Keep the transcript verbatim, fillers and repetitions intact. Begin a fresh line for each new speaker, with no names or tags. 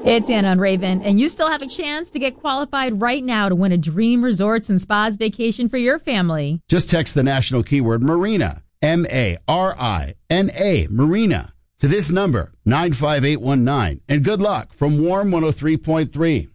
It's Anna on Raven, and you still have a chance to get qualified right now to win a dream resorts and spas vacation for your family.
Just text the national keyword Marina, M A R I N A, Marina, to this number, nine five eight one nine. And good luck from Warm one oh three point three.